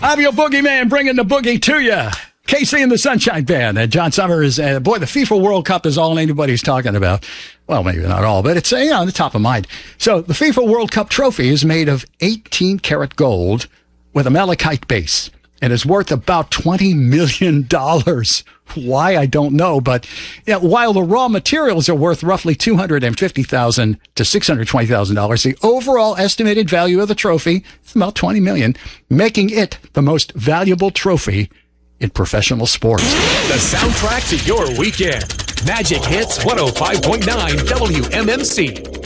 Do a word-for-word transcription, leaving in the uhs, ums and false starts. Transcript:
I'm your boogeyman, bringing the boogie to you. K C and the Sunshine Band. And John Summers, uh, boy, the FIFA World Cup is all anybody's talking about. Well, maybe not all, but it's uh, you know, on the top of mind. So the FIFA World Cup trophy is made of eighteen karat gold with a malachite base and is worth about twenty million dollars. Why, I don't know. But you know, while the raw materials are worth roughly two hundred fifty thousand dollars to six hundred twenty thousand dollars, the overall estimated value of the trophy is about twenty million dollars, making it the most valuable trophy in professional sports. The soundtrack to your weekend. Magic Hits one oh five point nine W M M C.